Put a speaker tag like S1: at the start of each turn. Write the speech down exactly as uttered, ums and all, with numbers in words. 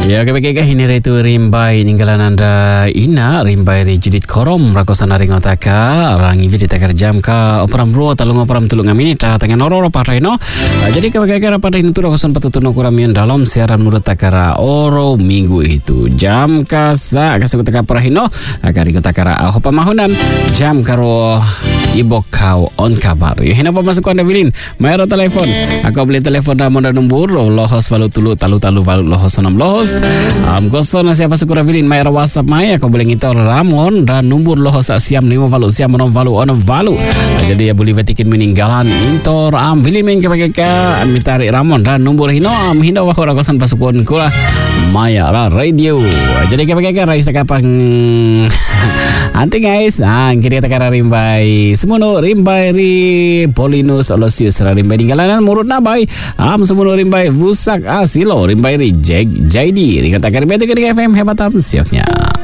S1: Ya, kebaikan ini itu rimbai ninggalan anda ina rimbai ri jidit korom rakosan ring otaka rangi vidi takar jam ka operam bro talung operam tulung aminita tangan oro patai no. Jadi kebaikan pada ini tu rakosan patutuno kuramian dalam siaran mulut takara oro minggu itu jam ka sa kasih takar perahino agar ring takara aho pamahunan jam karo ibo kau on kabar. Ya hina apa masuk anda bilin mayro telepon aku beli telepon ramon dan nombor lohos valu tulu talu talu valu lohos enam lohos am koso na siapa syukur bilin mayro whatsapp maya aku boleh ngitor ramon dan nombor lohos siam lima valu siam nom valu on valu. Jadi ya boleh betikin meninggalan intor am bilin main kepakeka am mitari ramon dan nombor hino am hino wah rakosan pasukun kula maya ra radio. Jadi kepakeka raisa kapang anti guys ah kiri takara rimbai semono rimbai ri Polinus Olosius rimbai ninggalanan murut nabai am semono rimbai busak asilo rimbai ri jeg jadi dikatakan rimbai F M hebat am sioknya.